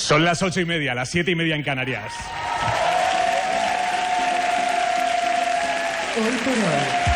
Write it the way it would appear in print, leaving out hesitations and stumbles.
Son las 8:30, las 7:30 en Canarias. Hoy por hoy.